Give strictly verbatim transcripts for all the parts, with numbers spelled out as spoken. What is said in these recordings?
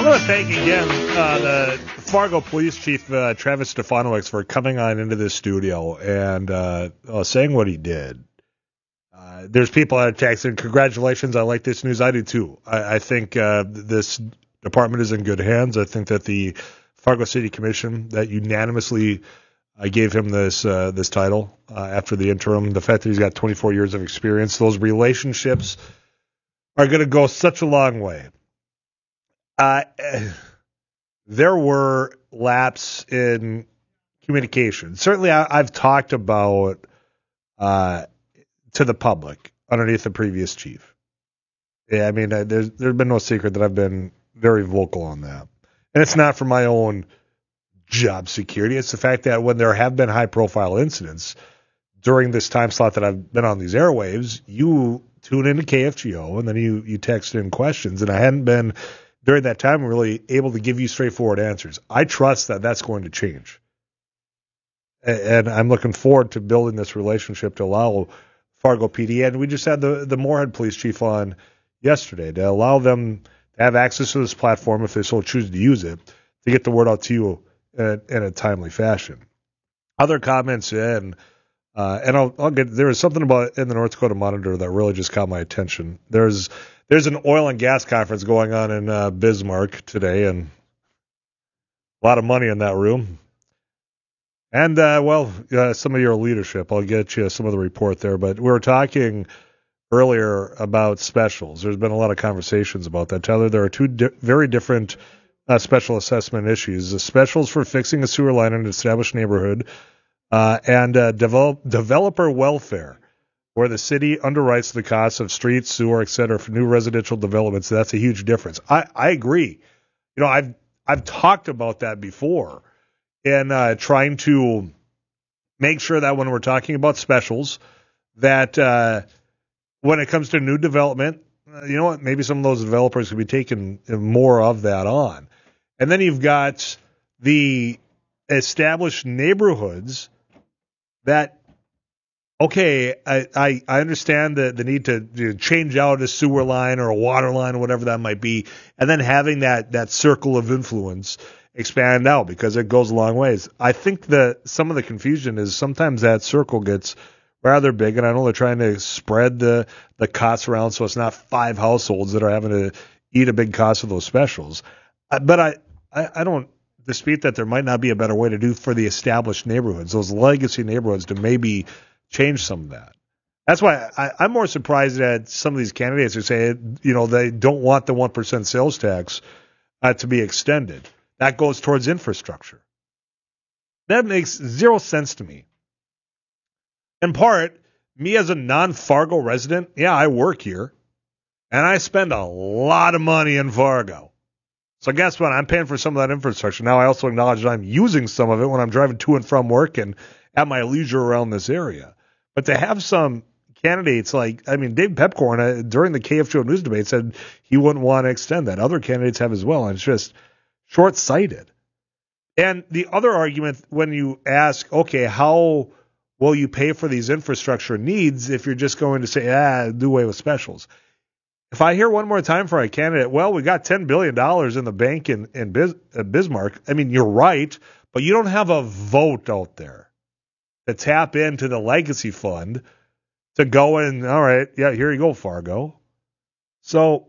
I want to thank again uh, the Fargo Police Chief uh, Travis Stefanowicz for coming on into this studio and uh, uh, saying what he did. Uh, there's people that are texting, congratulations, I like this news. I do too. I, I think uh, this department is in good hands. I think that the Fargo City Commission that unanimously uh, gave him this uh, this title uh, after the interim, the fact that he's got twenty-four years of experience, those relationships are going to go such a long way. Uh, there were lapses in communication. Certainly, I, I've talked about uh, to the public underneath the previous chief. Yeah, I mean, uh, there's there's been no secret that I've been very vocal on that, and it's not for my own job security. It's the fact that when there have been high-profile incidents during this time slot that I've been on these airwaves, you tune into K F G O and then you you text in questions, and I hadn't been during that time really able to give you straightforward answers. I trust that that's going to change. And I'm looking forward to building this relationship to allow Fargo P D, and we just had the, the Moorhead Police Chief on yesterday, to allow them to have access to this platform if they so choose to use it, to get the word out to you in, in a timely fashion. Other comments, and uh, and I'll, I'll get, there was something about in the North Dakota Monitor that really just caught my attention. There's There's an oil and gas conference going on in uh, Bismarck today, and a lot of money in that room. And, uh, well, uh, some of your leadership, I'll get you some of the report there. But we were talking earlier about specials. There's been a lot of conversations about that. Tyler, there are two di- very different uh, special assessment issues. The specials for fixing a sewer line in an established neighborhood uh, and uh, develop, developer welfare, where the city underwrites the costs of streets, sewer, et cetera, for new residential developments. That's a huge difference. I, I agree. You know, I've I've talked about that before, and uh, trying to make sure that when we're talking about specials, that uh, when it comes to new development, uh, you know what, maybe some of those developers could be taking more of that on. And then you've got the established neighborhoods that, okay, I, I, I understand the, the need to, to change out a sewer line or a water line or whatever that might be, and then having that, that circle of influence expand out because it goes a long ways. I think that some of the confusion is sometimes that circle gets rather big, and I know they're trying to spread the, the costs around so it's not five households that are having to eat a big cost of those specials. But I, I, I don't dispute that there might not be a better way to do for the established neighborhoods, those legacy neighborhoods, to maybe change some of that. That's why I, I'm more surprised at some of these candidates who say, you know, they don't want the one percent sales tax uh, to be extended. That goes towards infrastructure. That makes zero sense to me. In part, me as a non-Fargo resident, yeah, I work here, and I spend a lot of money in Fargo. So guess what? I'm paying for some of that infrastructure. Now I also acknowledge that I'm using some of it when I'm driving to and from work and at my leisure around this area. But to have some candidates like, I mean, Dave Pepcorn uh, during the K F G O news debate said he wouldn't want to extend that. Other candidates have as well, and it's just short-sighted. And the other argument when you ask, okay, how will you pay for these infrastructure needs if you're just going to say, ah, do away with specials? If I hear one more time for a candidate, well, we got ten billion dollars in the bank in, in Bis- uh, Bismarck. I mean, you're right, but you don't have a vote out there to tap into the legacy fund to go in, all right, yeah, here you go, Fargo. So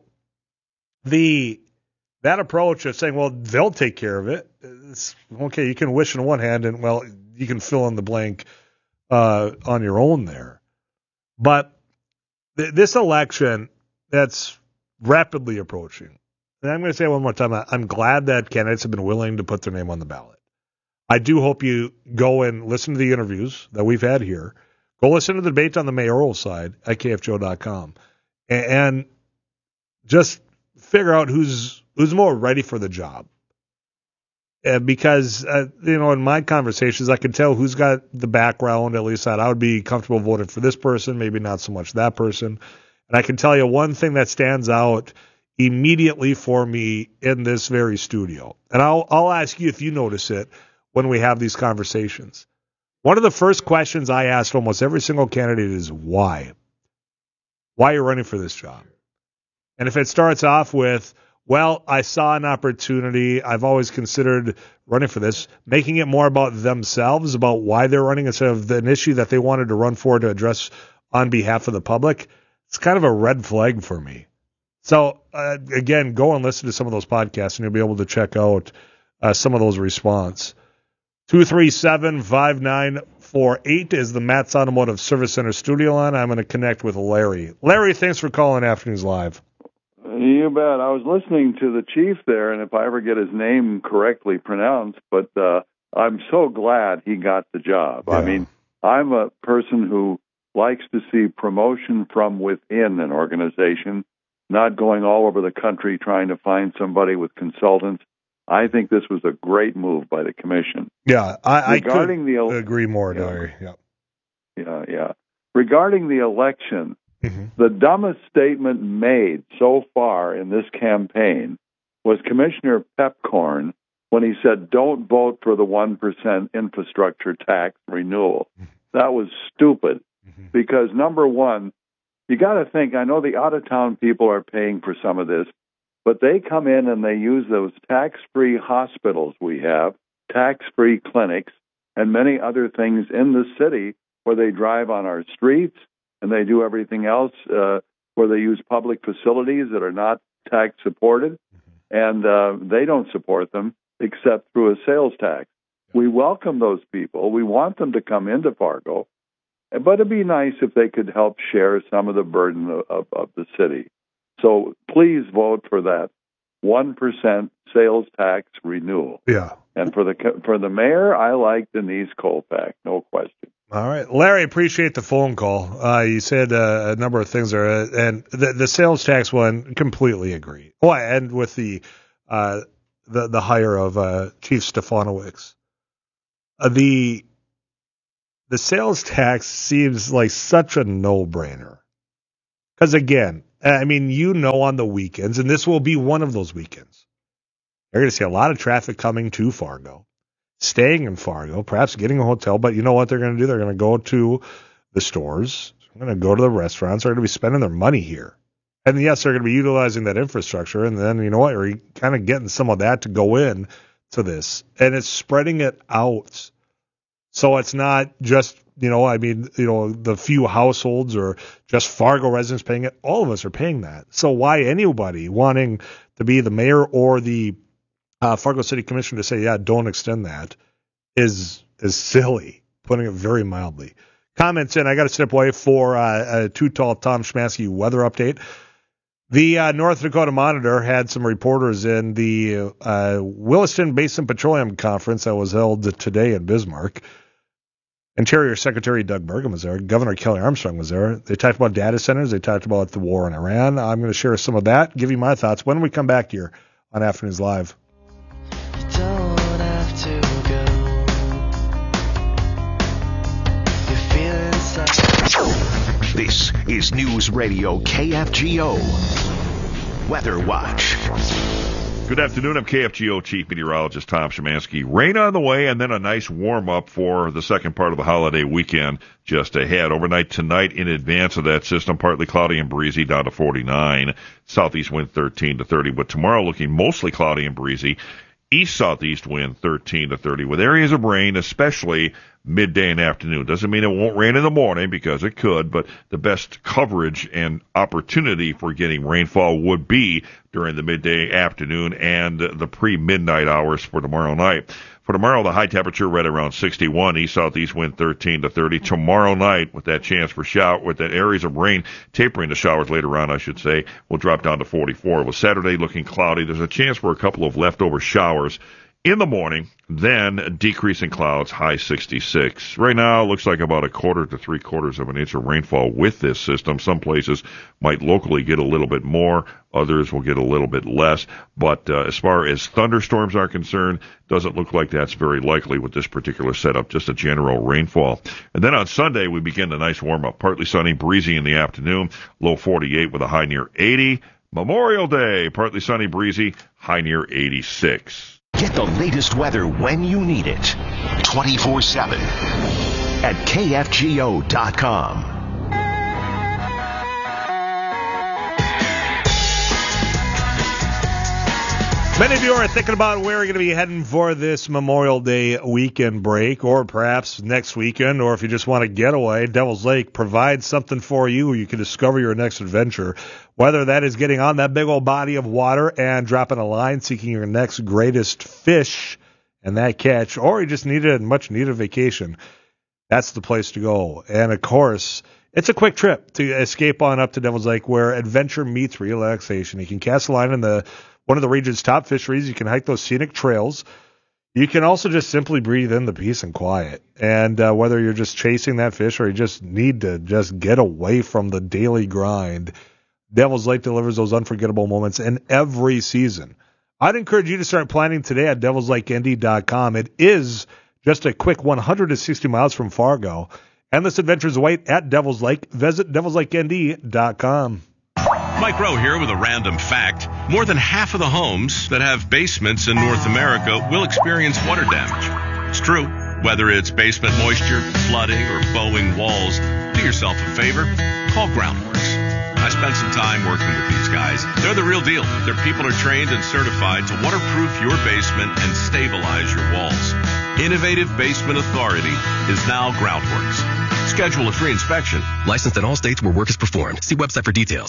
the that approach of saying, well, they'll take care of it, it's, okay, you can wish on one hand, and, well, you can fill in the blank uh, on your own there. But th- this election that's rapidly approaching, and I'm going to say it one more time, I'm glad that candidates have been willing to put their name on the ballot. I do hope you go and listen to the interviews that we've had here. Go listen to the debate on the mayoral side at K F G O dot com and, and just figure out who's who's more ready for the job. Uh, because, uh, you know, in my conversations, I can tell who's got the background, at least that I would be comfortable voting for this person, maybe not so much that person. And I can tell you one thing that stands out immediately for me in this very studio. And I'll I'll ask you if you notice it when we have these conversations. One of the first questions I asked almost every single candidate is why? Why are you running for this job? And if it starts off with, well, I saw an opportunity. I've always considered running for this, making it more about themselves, about why they're running instead of an issue that they wanted to run for to address on behalf of the public. It's kind of a red flag for me. So, uh, again, go and listen to some of those podcasts, and you'll be able to check out uh, some of those response. two three seven, five nine four eight is the Matt's Automotive Service Center studio line. I'm going to connect with Larry. Larry, thanks for calling Afternoons Live. You bet. I was listening to the chief there, and if I ever get his name correctly pronounced, but uh, I'm so glad he got the job. Yeah. I mean, I'm a person who likes to see promotion from within an organization, not going all over the country trying to find somebody with consultants. I think this was a great move by the commission. Yeah, I, Regarding I could the, agree more, yeah, Larry. Yeah, yeah, yeah. Regarding the election, mm-hmm. the dumbest statement made so far in this campaign was Commissioner Pepcorn when he said, don't vote for the one percent infrastructure tax renewal. Mm-hmm. That was stupid mm-hmm. because, number one, you got to think, I know the out-of-town people are paying for some of this, but they come in and they use those tax-free hospitals we have, tax-free clinics, and many other things in the city where they drive on our streets and they do everything else, uh, where they use public facilities that are not tax-supported, mm-hmm. and uh, they don't support them except through a sales tax. Yeah. We welcome those people. We want them to come into Fargo, but it'd be nice if they could help share some of the burden of, of, of the city. So please vote for that one percent sales tax renewal. Yeah. And for the for the mayor, I like Denise Kolpak, no question. All right. Larry, appreciate the phone call. Uh, you said uh, a number of things there, uh, and the, the sales tax one, completely agree. Oh, and with the uh, the, the hire of uh, Chief Stefanowicz. Uh, the the sales tax seems like such a no-brainer. Because, again, I mean, you know on the weekends, and this will be one of those weekends, you're going to see a lot of traffic coming to Fargo, staying in Fargo, perhaps getting a hotel, but you know what they're going to do? They're going to go to the stores, they're going to go to the restaurants, they're going to be spending their money here. And, yes, they're going to be utilizing that infrastructure, and then, you know what, you're kind of getting some of that to go in to this. And it's spreading it out. So it's not just, you know, I mean, you know, the few households or just Fargo residents paying it. All of us are paying that. So why anybody wanting to be the mayor or the uh, Fargo City Commission to say, yeah, don't extend that is is silly, putting it very mildly. Comments in. I got to step away for uh, a Too Tall Tom Schmaske weather update. The uh, North Dakota Monitor had some reporters in the uh, Williston Basin Petroleum Conference that was held today in Bismarck. Interior Secretary Doug Burgum was there. Governor Kelly Armstrong was there. They talked about data centers. They talked about the war in Iran. I'm going to share some of that, give you my thoughts when we come back here on Afternoons Live. You don't have to go. You're feeling such. This is News Radio K F G O Weather Watch. Good afternoon. I'm K F G O Chief Meteorologist Tom Szymanski. Rain on the way and then a nice warm-up for the second part of the holiday weekend just ahead. Overnight tonight in advance of that system, partly cloudy and breezy down to forty-nine. Southeast wind thirteen to thirty. But tomorrow looking mostly cloudy and breezy. East-southeast wind thirteen to thirty with areas of rain, especially midday and afternoon. Doesn't mean it won't rain in the morning because it could, but the best coverage and opportunity for getting rainfall would be during the midday, afternoon, and the pre-midnight hours for tomorrow night. For tomorrow, the high temperature right around sixty-one, east-southeast wind thirteen to thirty. Tomorrow night, with that chance for shower, with that areas of rain tapering to showers later on, I should say, will drop down to forty-four. With Saturday looking cloudy, there's a chance for a couple of leftover showers in the morning, then decreasing clouds, high sixty-six. Right now, it looks like about a quarter to three quarters of an inch of rainfall with this system. Some places might locally get a little bit more. Others will get a little bit less. But uh, as far as thunderstorms are concerned, doesn't look like that's very likely with this particular setup, just a general rainfall. And then on Sunday, we begin the nice warm-up. Partly sunny, breezy in the afternoon, low forty-eight with a high near eighty. Memorial Day, partly sunny, breezy, high near eighty-six. Get the latest weather when you need it. twenty-four seven at K F G O dot com. Many of you are thinking about where you're going to be heading for this Memorial Day weekend break, or perhaps next weekend, or if you just want to get away, Devil's Lake provides something for you. You can discover your next adventure, whether that is getting on that big old body of water and dropping a line, seeking your next greatest fish and that catch, or you just needed a much-needed vacation. That's the place to go. And, of course, it's a quick trip to escape on up to Devil's Lake, where adventure meets relaxation. You can cast a line in the one of the region's top fisheries. You can hike those scenic trails. You can also just simply breathe in the peace and quiet. And uh, whether you're just chasing that fish or you just need to just get away from the daily grind, Devil's Lake delivers those unforgettable moments in every season. I'd encourage you to start planning today at devils lake n d dot com. It is just a quick one hundred sixty miles from Fargo. Endless adventures await at Devil's Lake. Visit devils lake n d dot com. Mike Rowe here with a random fact. More than half of the homes that have basements in North America will experience water damage. It's true. Whether it's basement moisture, flooding, or bowing walls, do yourself a favor. Call Groundworks. I spent some time working with these guys. They're the real deal. Their people are trained and certified to waterproof your basement and stabilize your walls. Innovative Basement Authority is now Groundworks. Schedule a free inspection. Licensed in all states where work is performed. See website for details.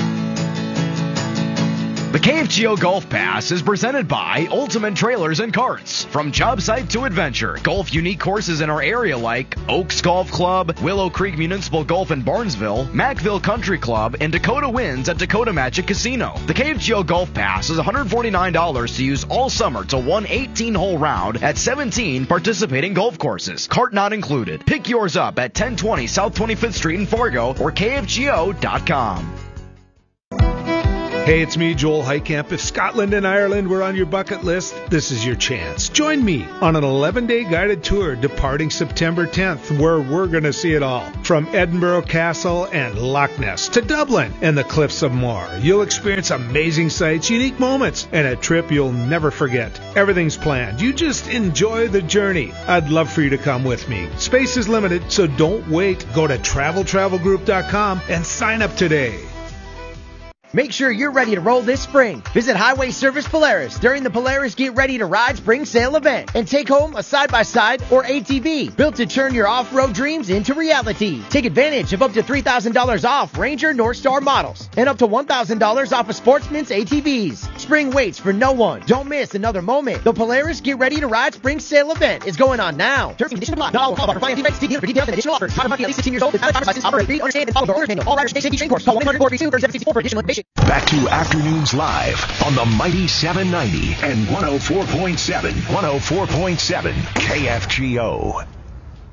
The K F G O Golf Pass is presented by Ultimate Trailers and Carts. From job site to adventure, golf unique courses in our area like Oaks Golf Club, Willow Creek Municipal Golf in Barnesville, Mackville Country Club, and Dakota Winds at Dakota Magic Casino. The K F G O Golf Pass is one hundred forty-nine dollars to use all summer to one eighteen-hole round at seventeen participating golf courses. Cart not included. Pick yours up at ten twenty South twenty-fifth Street in Fargo or K F G O dot com. Hey, it's me, Joel Heitkamp. If Scotland and Ireland were on your bucket list, this is your chance. Join me on an eleven-day guided tour departing September tenth, where we're going to see it all. From Edinburgh Castle and Loch Ness to Dublin and the Cliffs of Moher. You'll experience amazing sights, unique moments, and a trip you'll never forget. Everything's planned. You just enjoy the journey. I'd love for you to come with me. Space is limited, so don't wait. Go to travel travel group dot com and sign up today. Make sure you're ready to roll this spring. Visit Highway Service Polaris during the Polaris Get Ready to Ride Spring Sale event and take home a side-by-side or A T V built to turn your off-road dreams into reality. Take advantage of up to three thousand dollars off Ranger Northstar models and up to one thousand dollars off of Sportsman's A T Vs. Spring waits for no one. Don't miss another moment. The Polaris Get Ready to Ride Spring Sale event is going on now. Terms and conditions apply. Not all call for financing rates. See dealer for details and additional offers. Time at least sixteen years old with valid driver's license. Operate free, understand, and follow the owner's manual. All riders stay safety train course. Call one eight hundred four three two three seven six four for additional information. Back to Afternoons Live on the Mighty seven ninety and one oh four point seven. one oh four point seven K F G O.